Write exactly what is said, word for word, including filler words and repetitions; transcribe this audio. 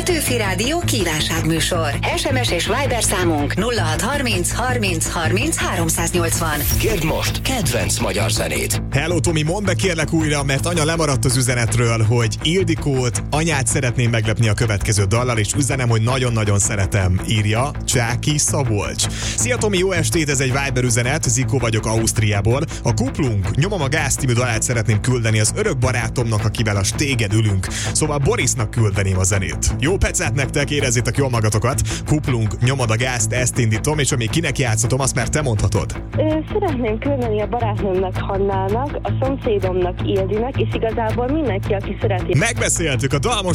Petőfi Rádió kívánságműsor. es em es és Viber számunk nulla hat harminc harminc harminc háromszáznyolcvan. Kérd most kedvenc magyar zenét. Hello Tomi, mondd be kérlek újra, mert anya lemaradt az üzenetről, hogy Ildikót, anyát szeretném meglepni a következő dallal, és üzenem, hogy nagyon-nagyon szeretem, írja Csáki Szabolcs. Szia Tomi, jó estét, ez egy Viber üzenet, Zikó vagyok Ausztriából. A Kuplunk, Nyomom a gáz című dalát szeretném küldeni az örök barátomnak, akivel a stéged ülünk. Szóval Borisnak küldeném a zenét. Jó pecát nektek, érezzétek jól magatokat. Kuplunk, Nyomod a gázt, ezt indítom, és amíg kinek játszhatom, azt már te mondhatod. Ö, szeretném küldeni a barátnőmnek Hannának, a szomszédomnak Ildinek, és igazából mindenki, aki szereti. Megbeszéltük, a dal most